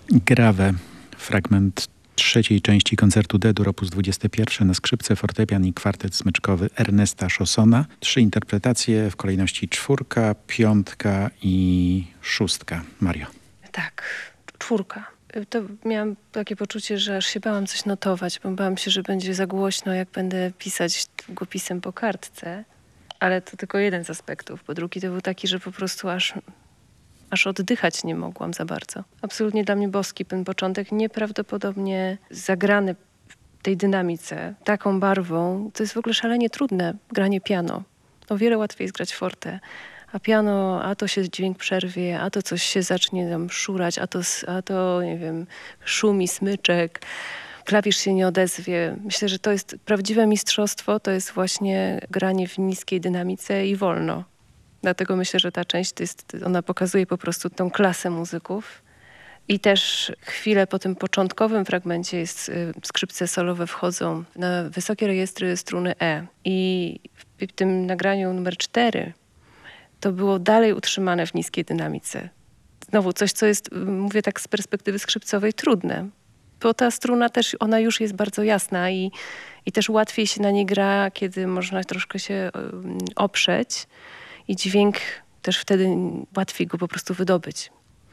Grave, fragment trzeciej części koncertu D-dur op. 21 na skrzypce, fortepian i kwartet smyczkowy Ernesta Chaussona. 3 interpretacje w kolejności 4, 5 i 6. Mario. Tak, 4. To miałam takie poczucie, że aż się bałam coś notować, bo bałam się, że będzie za głośno, jak będę pisać długopisem po kartce. Ale to tylko jeden z aspektów, bo drugi to był taki, że po prostu aż oddychać nie mogłam za bardzo. Absolutnie dla mnie boski ten początek, nieprawdopodobnie zagrany w tej dynamice, taką barwą. To jest w ogóle szalenie trudne, granie piano. O wiele łatwiej jest grać forte. A piano, a to się dźwięk przerwie, a to coś się zacznie tam szurać, a to nie wiem, szumi smyczek, klawisz się nie odezwie. Myślę, że to jest prawdziwe mistrzostwo, to jest właśnie granie w niskiej dynamice i wolno. Dlatego myślę, że ta część ona pokazuje po prostu tą klasę muzyków. I też chwilę po tym początkowym fragmencie skrzypce solowe wchodzą na wysokie rejestry struny E. I w tym nagraniu numer 4 to było dalej utrzymane w niskiej dynamice. Znowu coś, co jest, mówię tak z perspektywy skrzypcowej, trudne. Bo ta struna też, ona już jest bardzo jasna i też łatwiej się na niej gra, kiedy można troszkę się oprzeć i dźwięk też wtedy łatwiej go po prostu wydobyć.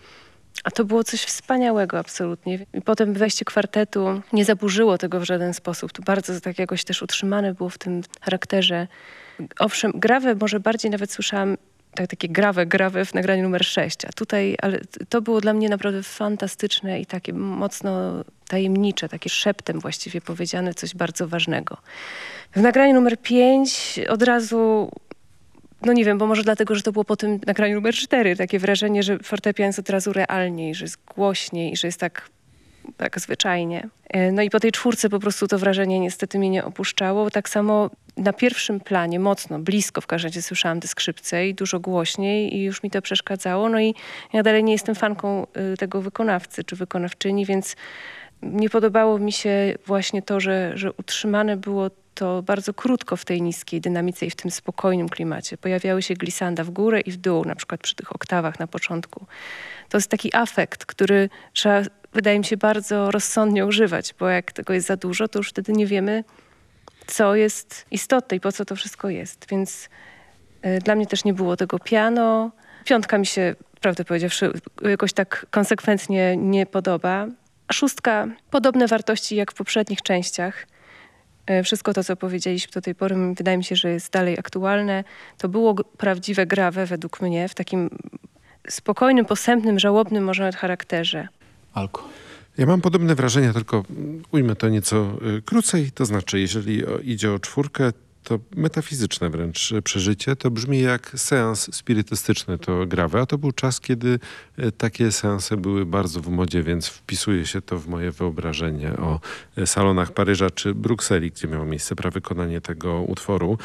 A to było coś wspaniałego absolutnie. I potem wejście kwartetu nie zaburzyło tego w żaden sposób. To bardzo tak jakoś też utrzymane było w tym charakterze. Owszem, Grave może bardziej nawet słyszałam takie grave w nagraniu numer 6. A tutaj, ale to było dla mnie naprawdę fantastyczne i takie mocno tajemnicze, takie szeptem właściwie powiedziane coś bardzo ważnego. W nagraniu numer 5 od razu, no nie wiem, bo może dlatego, że to było po tym nagraniu numer 4, takie wrażenie, że fortepian jest od razu realniej, że jest głośniej, że jest tak zwyczajnie. No i po tej 4 po prostu to wrażenie niestety mnie nie opuszczało. Tak samo na pierwszym planie, mocno, blisko w każdym razie słyszałam te skrzypce i dużo głośniej i już mi to przeszkadzało. No i ja dalej nie jestem fanką tego wykonawcy czy wykonawczyni, więc nie podobało mi się właśnie to, że utrzymane było to bardzo krótko w tej niskiej dynamice i w tym spokojnym klimacie. Pojawiały się glissanda w górę i w dół, na przykład przy tych oktawach na początku. To jest taki afekt, który trzeba, wydaje mi się, bardzo rozsądnie używać, bo jak tego jest za dużo, to już wtedy nie wiemy, co jest istotne i po co to wszystko jest. Więc dla mnie też nie było tego piano. 5 mi się, prawdę powiedziawszy, jakoś tak konsekwentnie nie podoba. A 6 podobne wartości jak w poprzednich częściach. Wszystko to, co powiedzieliśmy do tej pory, wydaje mi się, że jest dalej aktualne. To było prawdziwe Grave według mnie w takim spokojnym, posępnym, żałobnym może nawet charakterze. Alko. Ja mam podobne wrażenia, tylko ujmę to nieco krócej. To znaczy, jeżeli idzie o 4, to metafizyczne wręcz przeżycie. To brzmi jak seans spirytystyczny, to Grave. A to był czas, kiedy takie seanse były bardzo w modzie, więc wpisuje się to w moje wyobrażenie o salonach Paryża czy Brukseli, gdzie miało miejsce prawykonanie tego utworu.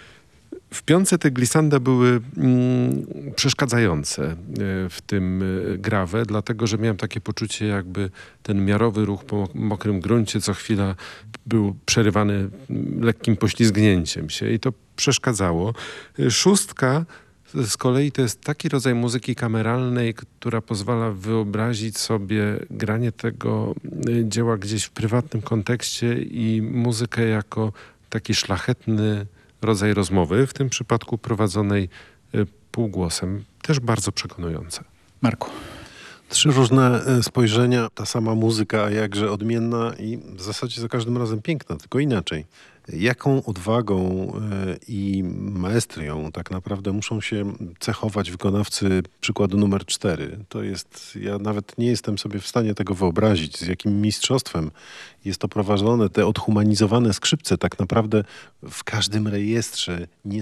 W 5 te glissanda były przeszkadzające w tym Grave, dlatego że miałem takie poczucie, jakby ten miarowy ruch po mokrym gruncie co chwila był przerywany lekkim poślizgnięciem się i to przeszkadzało. 6 z kolei to jest taki rodzaj muzyki kameralnej, która pozwala wyobrazić sobie granie tego dzieła gdzieś w prywatnym kontekście i muzykę jako taki szlachetny rodzaj rozmowy, w tym przypadku prowadzonej półgłosem, też bardzo przekonujące. Marku. 3 różne spojrzenia, ta sama muzyka, a jakże odmienna i w zasadzie za każdym razem piękna, tylko inaczej. Jaką odwagą i maestrią tak naprawdę muszą się cechować wykonawcy przykładu numer 4. To jest, ja nawet nie jestem sobie w stanie tego wyobrazić, z jakim mistrzostwem jest to prowadzone. Te odhumanizowane skrzypce tak naprawdę w każdym rejestrze